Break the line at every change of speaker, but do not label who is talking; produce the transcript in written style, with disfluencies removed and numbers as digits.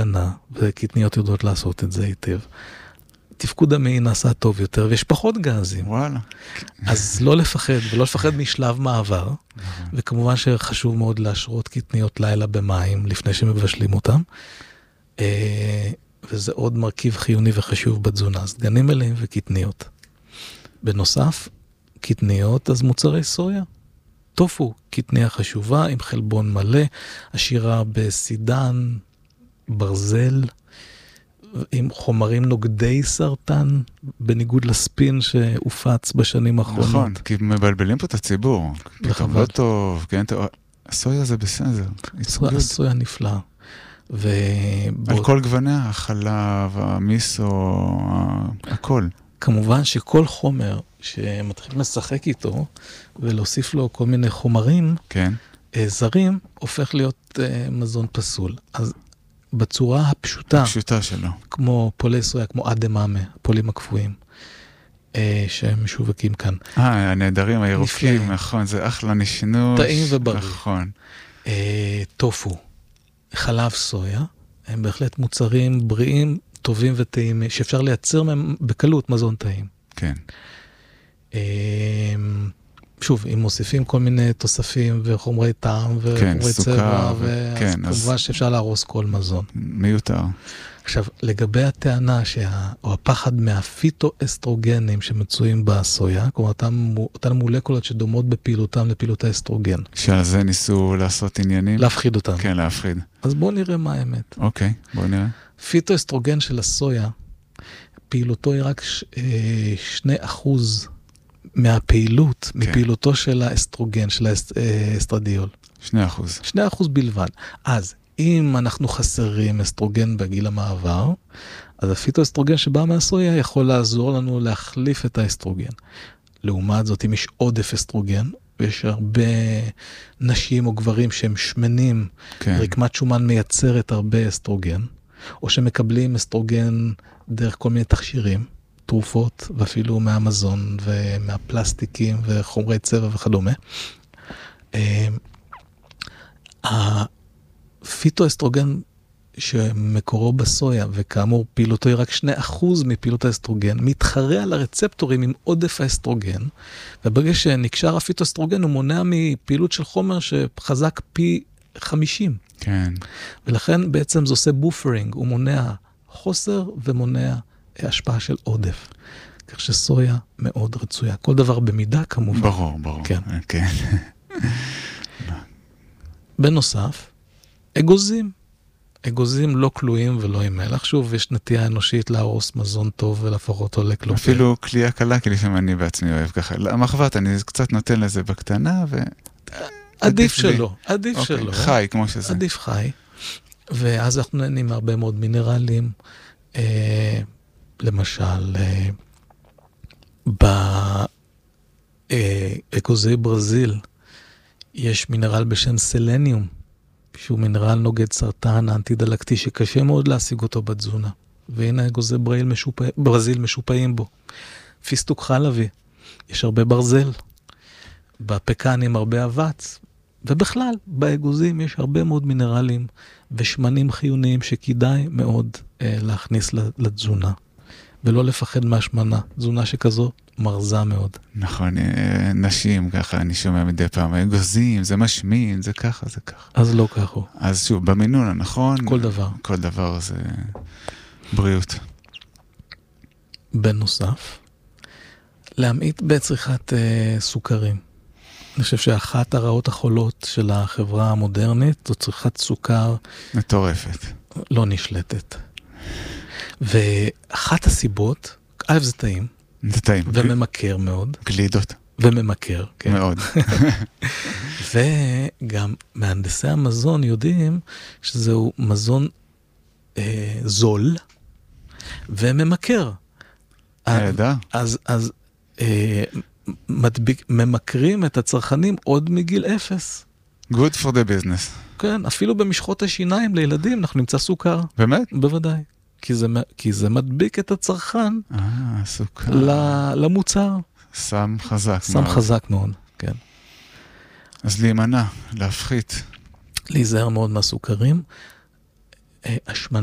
להימנע, וקטניות יודעות לעשות את זה היטב. תפקוד המעי נעשה טוב יותר, ויש פחות גזים.
וואלה.
אז לא לפחד, ולא לפחד משלב מעבר, וכמובן שחשוב מאוד להשרות קטניות לילה במים, לפני שמבשלים אותם, וזה עוד מרכיב חיוני וחשוב בתזונה, אז דגנים מלאים וקטניות. בנוסף, קטניות, אז מוצרי סויה. טופו, קטניה חשובה, עם חלבון מלא, עשירה בסידן, ברזל, עם חומרים נוגדי סרטן, בניגוד לספין שהופץ בשנים האחרונות.
נכון, כי מבלבלים פה את הציבור.
וחבל.
לא טוב, כן, הסויה זה בסדר.
הסויה נפלא.
על כל גווניה, החלב, המיסו, הכל.
כמובן שכל חומר שמתחיל לשחק איתו, ולהוסיף לו כל מיני חומרים,
כן.
זרים, הופך להיות מזון פסול. אז בצורה הפשוטה
שלו.
כמו פולי סויה, כמו אדמאמה, פולים הקפואים, שהם משווקים כאן.
הנהדרים, הירוקים, נכון, זה אחלה נשנוש.
טעים ובריא.
נכון.
טופו, חלב סויה, הם בהחלט מוצרים בריאים, טובים וטעימים, שאפשר לייצר מהם בקלות מזון טעים.
כן.
שוב, אם מוסיפים כל מיני תוספים וחומרי טעם וחומרי צבע, אז כמובן שאפשר להרוס כל מזון.
מיותר.
עכשיו, לגבי הטענה או הפחד מהפיטואסטרוגנים שמצויים בסויה, כלומר, אותן מולקולות שדומות בפעילותם לפעילות האסטרוגן.
שעל זה ניסו לעשות עניינים?
להפחיד אותם.
כן, להפחיד.
אז בואו נראה מה האמת.
אוקיי, בואו נראה.
פיטואסטרוגן של הסויה, פעילותו היא רק 2% מהפעילות, מפעילותו של האסטרוגן, של האסטרדיול.
2%.
2% בלבד. אז אם אנחנו חסרים אסטרוגן בגיל המעבר, אז הפיטואסטרוגן שבא מהסויה יכול לעזור לנו להחליף את האסטרוגן. לעומת זאת, אם יש עודף אסטרוגן, ויש הרבה נשים או גברים שהם שמנים, רקמת שומן מייצרת הרבה אסטרוגן, או שמקבלים אסטרוגן דרך כל מיני תכשירים, תרופות, ואפילו מהמזון ומהפלסטיקים וחומרי צבע וכדומה. הפיטואסטרוגן שמקורו בסויה, וכאמור פעילותו היא רק 2% מפעילות האסטרוגן, מתחרה על הרצפטורים עם עודף האסטרוגן, וברגע שנקשר הפיטואסטרוגן הוא מונע מפעילות של חומר שחזק פי 50.
כן.
ולכן בעצם זה עושה בופרינג, הוא מונע חוסר ומונע השפעה של עודף. כך שסויה מאוד רצויה. כל דבר במידה כמובן.
ברור.
כן.
כן.
בנוסף, אגוזים. אגוזים לא כלואים ולא עם מלח. שוב, יש נטייה אנושית להרוס מזון טוב ולהפוך אותו לכלום.
אפילו כלייה קלה, כי לפעמים אני בעצמי אוהב ככה. המחבת, אני קצת נותן לזה בקטנה,
עדיף שלא. עדיף שלא.
חי, כמו שזה.
עדיף חי. ואז אנחנו נהנים הרבה מאוד מינרלים. למשל, באגוזי ברזיל יש מינרל בשם סלניום, שהוא מינרל נוגד סרטן אנטי-דלקתי שקשה מאוד להשיג אותו בתזונה. והנה אגוזי ברזיל משופעים בו. פיסטוק חלבי, יש הרבה ברזל. בפקנים הרבה אבץ. ובכלל, באגוזים יש הרבה מאוד מינרלים ושמנים חיוניים שכדאי מאוד להכניס לתזונה. ולא לפחד מהשמנה. תזונה שכזו מרזה מאוד.
נכון, נשים ככה, אני שומע מדי פעם, אגוזים, זה משמין, זה ככה, זה ככה.
אז לא ככה.
אז שוב, במינון הנכון,
כל דבר.
כל דבר זה בריאות.
בנוסף, להמעיט בצריכת סוכרים. אני חושב שאחת הרעות החולות של החברה המודרנית, זו צריכת סוכר.
מטורפת.
לא נשלטת. ואחת הסיבות, א' זה טעים.
זה טעים.
וממכר מאוד.
גלידות.
וממכר, כן.
מאוד.
וגם מהנדסי המזון יודעים שזהו מזון זול וממכר.
ידע.
אז ממכרים את הצרכנים עוד מגיל 0.
Good for the business.
כן, אפילו במשחות השיניים לילדים אנחנו נמצא סוכר.
באמת?
בוודאי. כי זה מדביק את הצרכן
סוכר.
למוצר.
שם חזק.
שם חזק מאוד, כן.
אז להימנע, להפחית.
להיזהר מאוד מהסוכרים. השמנה.